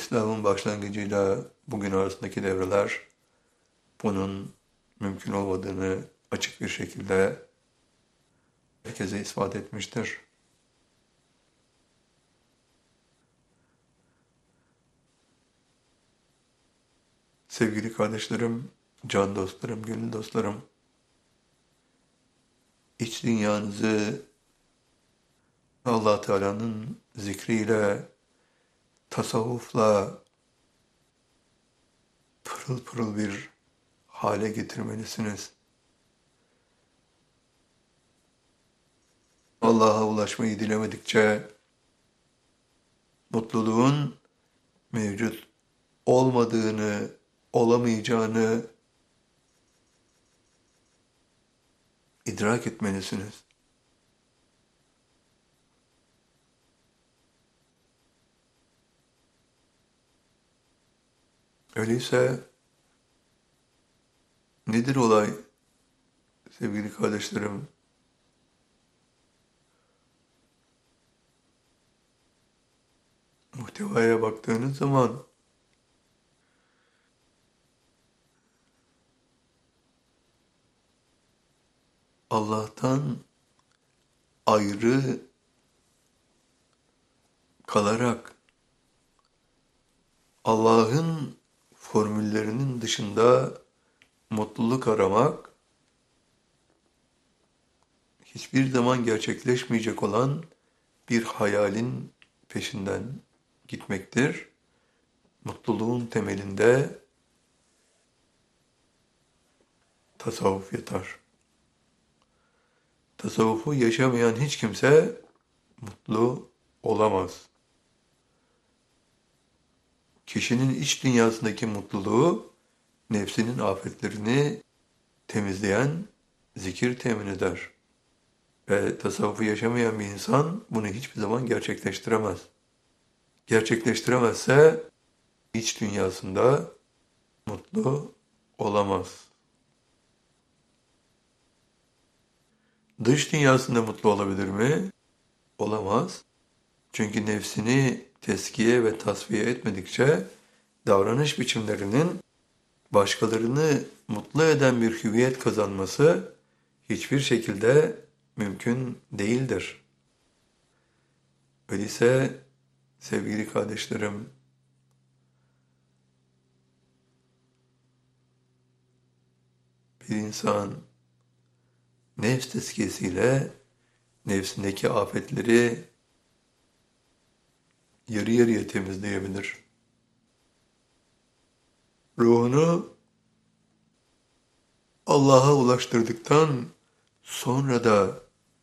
İslam'ın başlangıcıyla bugün arasındaki devreler bunun mümkün olmadığını açık bir şekilde herkese ispat etmiştir. Sevgili kardeşlerim, can dostlarım, gönül dostlarım, iç dünyanızı Allah Teala'nın zikriyle, tasavvufla pırıl pırıl bir hale getirmelisiniz. Allah'a ulaşmayı dilemedikçe mutluluğun mevcut olmadığını, olamayacağını idrak etmelisiniz. Öyleyse nedir olay sevgili kardeşlerim? Muhtevaya baktığınız zaman Allah'tan ayrı kalarak Allah'ın formüllerinin dışında mutluluk aramak hiçbir zaman gerçekleşmeyecek olan bir hayalin peşinden gitmektir. Mutluluğun temelinde tasavvuf yatar. Tasavvufu yaşamayan hiç kimse mutlu olamaz. Kişinin iç dünyasındaki mutluluğu nefsinin afetlerini temizleyen zikir temin eder. Ve tasavvufu yaşamayan bir insan bunu hiçbir zaman gerçekleştiremez. Gerçekleştiremezse iç dünyasında mutlu olamaz. Dış dünyasında mutlu olabilir mi? Olamaz. Çünkü nefsini teskiye ve tasfiye etmedikçe davranış biçimlerinin başkalarını mutlu eden bir hüviyet kazanması hiçbir şekilde mümkün değildir. Öyleyse sevgili kardeşlerim, bir insan nefs tezkiyesiyle nefsindeki afetleri yarı yarıya temizleyebilir. Ruhunu Allah'a ulaştırdıktan sonra da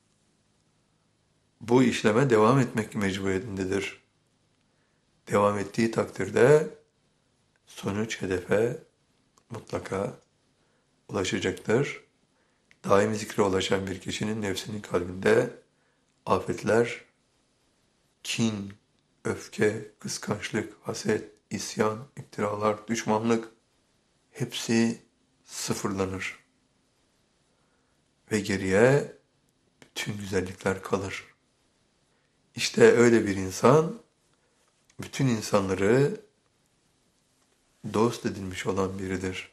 bu işleme devam etmek mecburiyetindedir. Devam ettiği takdirde sonuç hedefe mutlaka ulaşacaktır. Daimi zikre ulaşan bir kişinin nefsinin kalbinde afetler, kin, öfke, kıskançlık, haset, isyan, iftiralar, düşmanlık hepsi sıfırlanır. Ve geriye bütün güzellikler kalır. İşte öyle bir insan, bütün insanları dost edinmiş olan biridir.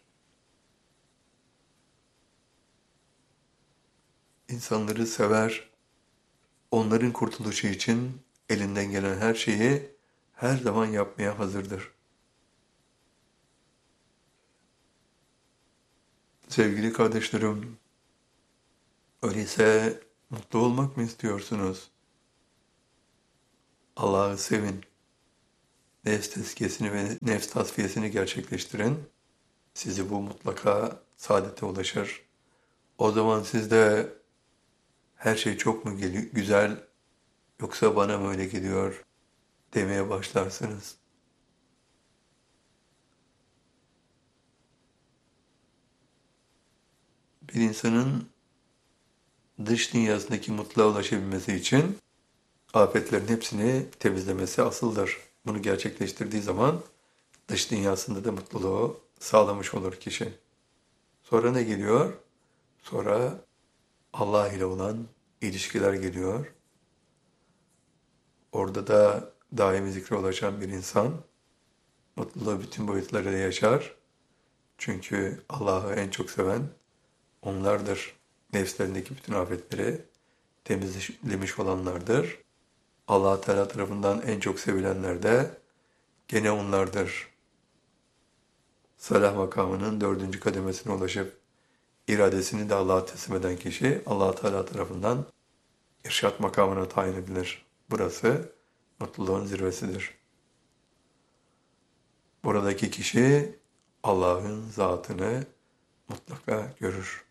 İnsanları sever, onların kurtuluşu için elinden gelen her şeyi her zaman yapmaya hazırdır. Sevgili kardeşlerim, öyleyse mutlu olmak mı istiyorsunuz? Allah'ı sevin. Nefs tezkiyesini ve nefs tasfiyesini gerçekleştirin. Sizi bu mutlaka saadete ulaşır. O zaman sizde her şey çok mu güzel yoksa bana mı öyle geliyor demeye başlarsınız. Bir insanın dış dünyasındaki mutluluğa ulaşabilmesi için afetlerin hepsini temizlemesi asıldır. Bunu gerçekleştirdiği zaman dış dünyasında da mutluluğu sağlamış olur kişi. Sonra ne geliyor? Sonra Allah ile olan ilişkiler geliyor. Orada da daimi zikre ulaşan bir insan Mutluluğu bütün boyutlarıyla yaşar. Çünkü Allah'ı en çok seven onlardır. Nefslerindeki bütün afetleri temizlemiş olanlardır. Allah Teala tarafından en çok sevilenler de gene onlardır. Salah makamının 4. kademesine ulaşıp iradesini de Allah'a teslim eden kişi Allah Teala tarafından irşat makamına tayin edilir. Burası mutluluğun zirvesidir. Buradaki kişi Allah'ın zatını mutlaka görür.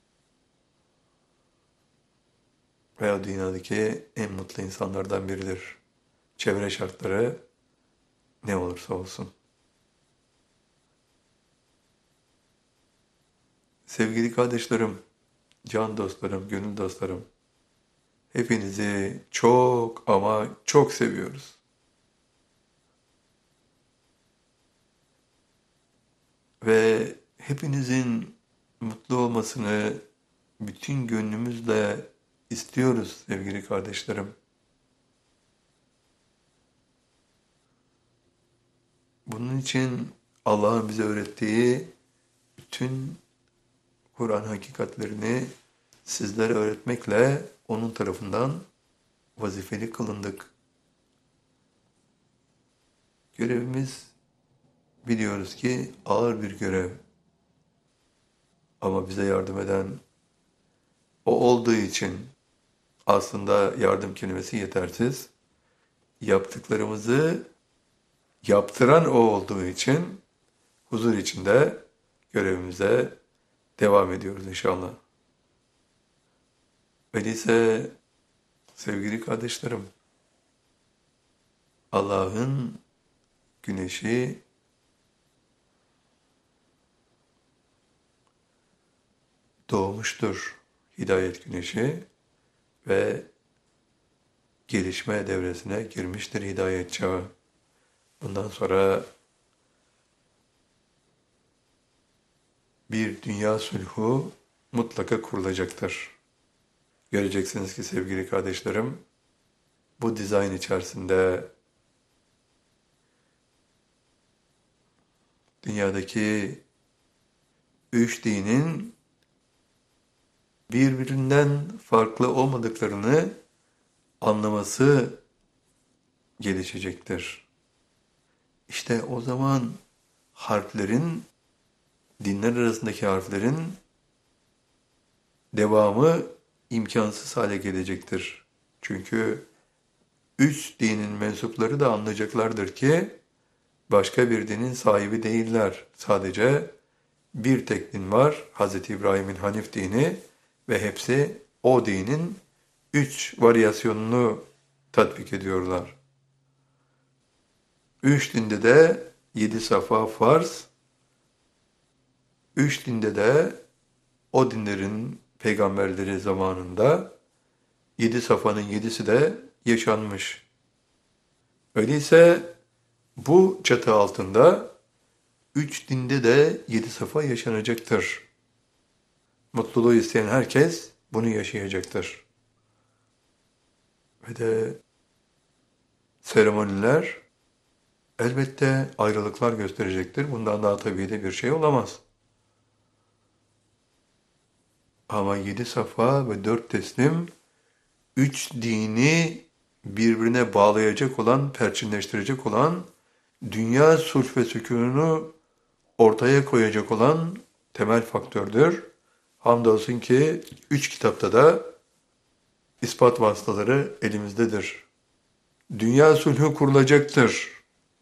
Veya dünyadaki en mutlu insanlardan biridir. Çevre şartları ne olursa olsun. Sevgili kardeşlerim, can dostlarım, gönül dostlarım, hepinizi çok ama çok seviyoruz. Ve hepinizin mutlu olmasını bütün gönlümüzle istiyoruz sevgili kardeşlerim. Bunun için Allah'ın bize öğrettiği bütün Kur'an hakikatlerini sizlere öğretmekle onun tarafından vazifeli kılındık. Görevimiz biliyoruz ki ağır bir görev. Ama bize yardım eden o olduğu için aslında yardım kelimesi yetersiz. Yaptıklarımızı yaptıran o olduğu için huzur içinde görevimize devam ediyoruz inşallah. Öyleyse sevgili kardeşlerim, Allah'ın güneşi doğmuştur, hidayet güneşi ve gelişme devresine girmiştir hidayet çağı. Bundan sonra bir dünya sulhu mutlaka kurulacaktır. Göreceksiniz ki sevgili kardeşlerim, bu dizayn içerisinde dünyadaki 3 dinin birbirinden farklı olmadıklarını anlaması gelişecektir. İşte o zaman harflerin, dinler arasındaki harflerin devamı imkansız hale gelecektir. Çünkü 3 dinin mensupları da anlayacaklardır ki başka bir dinin sahibi değiller. Sadece bir tek din var, Hz. İbrahim'in Hanif dini ve hepsi o dinin 3 varyasyonunu tatbik ediyorlar. 3 dinde de 7 safa farz, 3 dinde de o dinlerin peygamberleri zamanında 7 safanın 7'si de yaşanmış. Öyleyse bu çatı altında 3 dinde de 7 safa yaşanacaktır. Mutluluğu isteyen herkes bunu yaşayacaktır. Ve de seremoniler elbette ayrılıklar gösterecektir. Bundan daha tabii de bir şey olamaz. Ama 7 safa ve 4 teslim 3 dini birbirine bağlayacak olan, perçinleştirecek olan, dünya sulh ve sükûnunu ortaya koyacak olan temel faktördür. Hamdolsun ki 3 kitapta da ispat vasıtaları elimizdedir. Dünya sulhü kurulacaktır.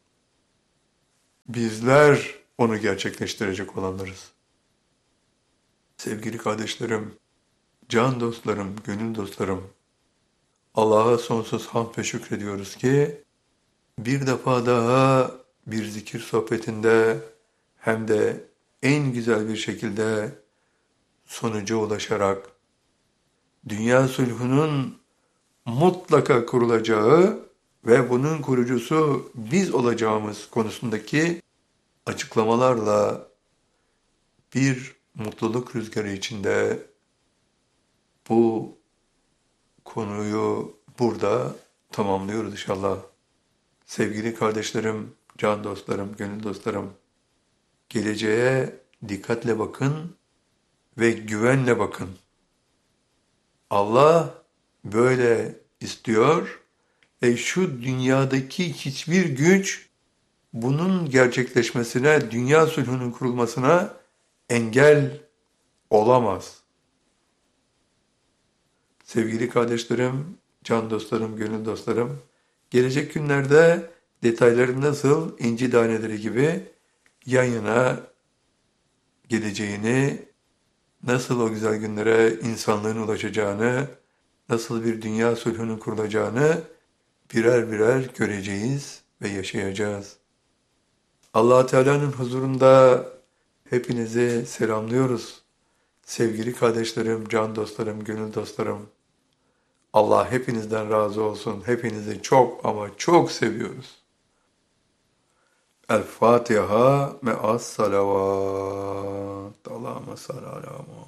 Bizler onu gerçekleştirecek olanlarız. Sevgili kardeşlerim, can dostlarım, gönül dostlarım, Allah'a sonsuz hamd ve şükrediyoruz ki bir defa daha bir zikir sohbetinde hem de en güzel bir şekilde sonuca ulaşarak dünya sulhunun mutlaka kurulacağı ve bunun kurucusu biz olacağımız konusundaki açıklamalarla bir mutluluk rüzgarı içinde bu konuyu burada tamamlıyoruz inşallah. Sevgili kardeşlerim, can dostlarım, gönül dostlarım, geleceğe dikkatle bakın ve güvenle bakın. Allah böyle istiyor ve şu dünyadaki hiçbir güç bunun gerçekleşmesine, dünya sulhunun kurulmasına engel olamaz. Sevgili kardeşlerim, can dostlarım, gönül dostlarım, gelecek günlerde detayları nasıl inci taneleri gibi yan yana geleceğini, nasıl o güzel günlere insanlığın ulaşacağını, nasıl bir dünya sulhunun kurulacağını birer birer göreceğiz ve yaşayacağız. Allah Teala'nın huzurunda hepinizi selamlıyoruz. Sevgili kardeşlerim, can dostlarım, gönül dostlarım. Allah hepinizden razı olsun. Hepinizi çok ama çok seviyoruz. El Fatiha me'as salavat. Allahümme salli ala Muhammed.